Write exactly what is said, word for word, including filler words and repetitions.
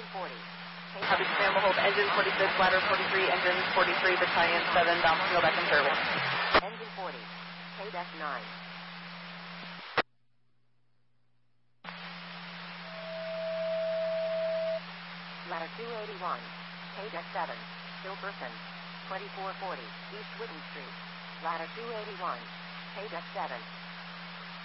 Engine forty. Copy, stand hold. Engine forty-six, ladder forty-three, engine forty-three, battalion seven, down to back in service. Engine forty. K nine. Ladder two eighty-one. K seven. twenty-four forty, East Whitten Street. Ladder two eighty-one. K seven.